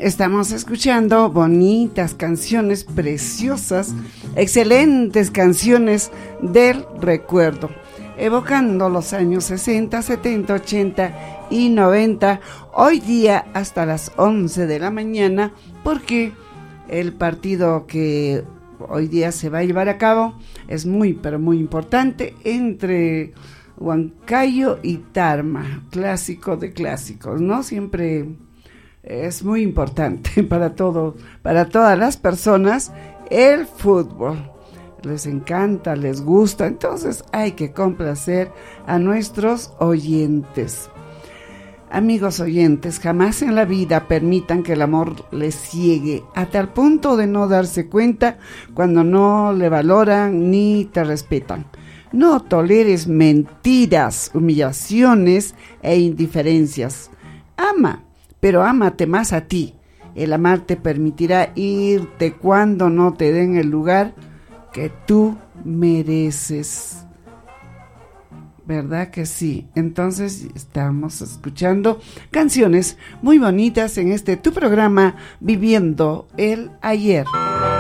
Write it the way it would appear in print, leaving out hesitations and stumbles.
estamos escuchando bonitas canciones preciosas, excelentes canciones del recuerdo, evocando los años 60, 70, 80 y 90, hoy día hasta las 11 de la mañana, porque el partido que hoy día se va a llevar a cabo es muy, pero muy importante, entre Huancayo y Tarma, clásico de clásicos, ¿no? Siempre es muy importante para todas las personas el fútbol. Les encanta, les gusta, entonces hay que complacer a nuestros oyentes. Amigos oyentes, jamás en la vida permitan que el amor les ciegue a tal punto de no darse cuenta cuando no le valoran ni te respetan. No toleres mentiras, humillaciones e indiferencias. Ama, pero ámate más a ti. El amar te permitirá irte cuando no te den el lugar que tú mereces. ¿Verdad que sí? Entonces estamos escuchando canciones muy bonitas en este tu programa Viviendo el Ayer.